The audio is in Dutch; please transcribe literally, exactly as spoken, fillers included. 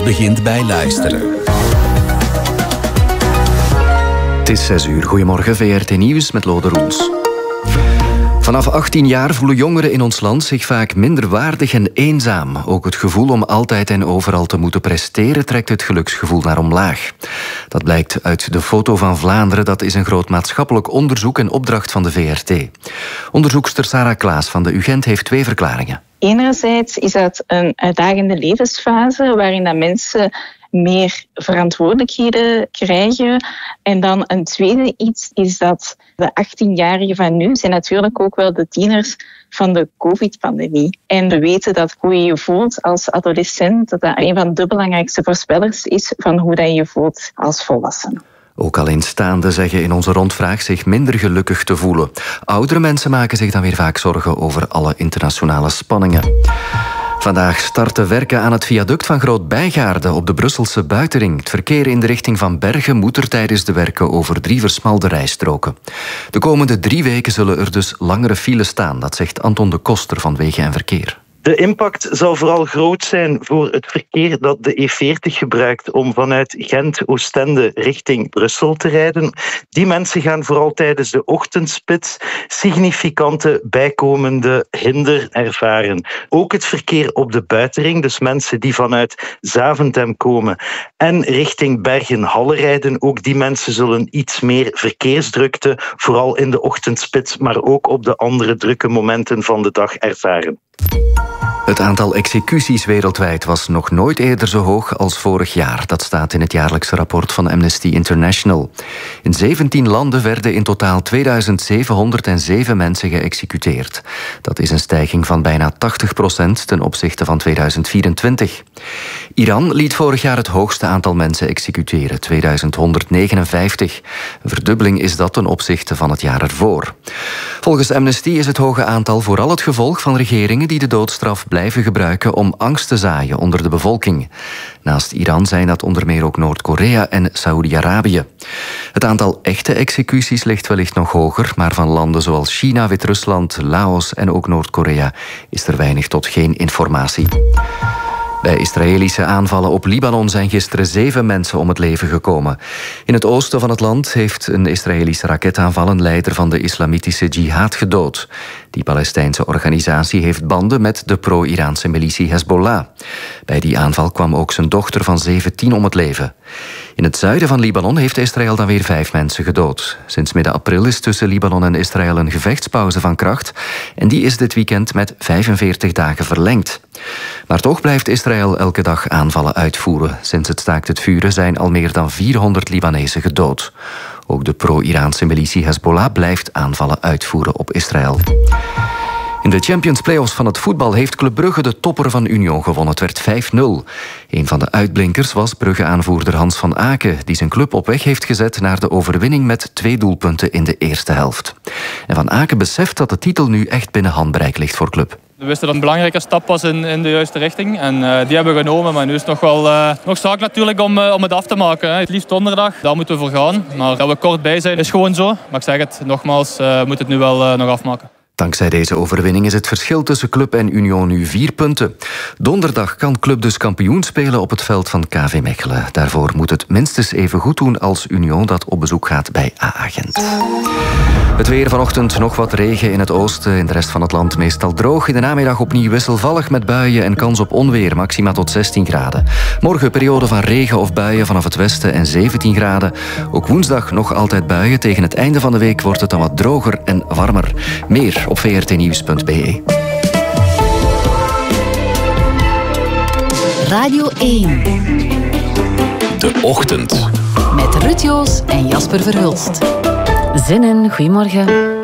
begint bij luisteren. Het is zes uur. Goedemorgen, V R T Nieuws met Lode Roels. Vanaf achttien jaar voelen jongeren in ons land zich vaak minder waardig en eenzaam. Ook het gevoel om altijd en overal te moeten presteren trekt het geluksgevoel naar omlaag. Dat blijkt uit de Foto van Vlaanderen. Dat is een groot maatschappelijk onderzoek en opdracht van de V R T. Onderzoekster Sarah Klaas van de U Gent heeft twee verklaringen. Enerzijds is dat een uitdagende levensfase waarin dat mensen meer verantwoordelijkheden krijgen. En dan een tweede iets is dat de achttienjarigen van nu zijn natuurlijk ook wel de tieners van de covid-pandemie. En we weten dat hoe je je voelt als adolescent, dat dat een van de belangrijkste voorspellers is van hoe dat je je voelt als volwassene. Ook alleenstaanden zeggen in onze rondvraag zich minder gelukkig te voelen. Oudere mensen maken zich dan weer vaak zorgen over alle internationale spanningen. Vandaag starten werken aan het viaduct van Groot-Bijgaarde op de Brusselse buitenring. Het verkeer in de richting van Bergen moet er tijdens de werken over drie versmalde rijstroken. De komende drie weken zullen er dus langere files staan, dat zegt Anton de Koster van Wegen en Verkeer. De impact zal vooral groot zijn voor het verkeer dat de E veertig gebruikt om vanuit Gent, Oostende richting Brussel te rijden. Die mensen gaan vooral tijdens de ochtendspits significante bijkomende hinder ervaren. Ook het verkeer op de buitenring, dus mensen die vanuit Zaventem komen en richting Bergen-Halle rijden, ook die mensen zullen iets meer verkeersdrukte, vooral in de ochtendspits, maar ook op de andere drukke momenten van de dag ervaren. Het aantal executies wereldwijd was nog nooit eerder zo hoog als vorig jaar. Dat staat in het jaarlijkse rapport van Amnesty International. In zeventien landen werden in totaal tweeduizend zevenhonderdzeven mensen geëxecuteerd. Dat is een stijging van bijna tachtig procent ten opzichte van tweeduizend vierentwintig. Iran liet vorig jaar het hoogste aantal mensen executeren, tweeduizend honderdnegenenvijftig. Een verdubbeling is dat ten opzichte van het jaar ervoor. Volgens Amnesty is het hoge aantal vooral het gevolg van regeringen die de doodstraf blijven gebruiken om angst te zaaien onder de bevolking. Naast Iran zijn dat onder meer ook Noord-Korea en Saoedi-Arabië. Het aantal echte executies ligt wellicht nog hoger, maar van landen zoals China, Wit-Rusland, Laos en ook Noord-Korea is er weinig tot geen informatie. Bij Israëlische aanvallen op Libanon zijn gisteren zeven mensen om het leven gekomen. In het oosten van het land heeft een Israëlische raketaanval een leider van de islamitische jihad gedood. Die Palestijnse organisatie heeft banden met de pro-Iraanse militie Hezbollah. Bij die aanval kwam ook zijn dochter van zeventien om het leven. In het zuiden van Libanon heeft Israël dan weer vijf mensen gedood. Sinds midden april is tussen Libanon en Israël een gevechtspauze van kracht en die is dit weekend met vijfenveertig dagen verlengd. Maar toch blijft Israël elke dag aanvallen uitvoeren. Sinds het staakt het vuren zijn al meer dan vierhonderd Libanezen gedood. Ook de pro-Iraanse militie Hezbollah blijft aanvallen uitvoeren op Israël. In de Champions Playoffs van het voetbal heeft Club Brugge de topper van Union gewonnen. Het werd vijf nul. Een van de uitblinkers was Brugge-aanvoerder Hans van Aken, die zijn club op weg heeft gezet naar de overwinning met twee doelpunten in de eerste helft. En Van Aken beseft dat de titel nu echt binnen handbereik ligt voor club. We wisten dat het een belangrijke stap was in, in de juiste richting. En uh, die hebben we genomen. Maar nu is het nog wel uh, nog zaak natuurlijk om, uh, om het af te maken. Hè. Het liefst donderdag, daar moeten we voor gaan. Maar dat we kort bij zijn is gewoon zo. Maar ik zeg het nogmaals, uh, moet het nu wel uh, nog afmaken. Dankzij deze overwinning is het verschil tussen Club en Union nu vier punten. Donderdag kan Club dus kampioen spelen op het veld van K V Mechelen. Daarvoor moet het minstens even goed doen als Union dat op bezoek gaat bij A A Gent. Het weer vanochtend, nog wat regen in het oosten. In de rest van het land meestal droog. In de namiddag opnieuw wisselvallig met buien en kans op onweer. Maxima tot zestien graden. Morgen periode van regen of buien vanaf het westen en zeventien graden. Ook woensdag nog altijd buien. Tegen het einde van de week wordt het dan wat droger en warmer. Meer op v r t nieuws punt b e. Radio één. De Ochtend. Met Ruud Joos en Jasper Verhulst. Zin in, goedemorgen.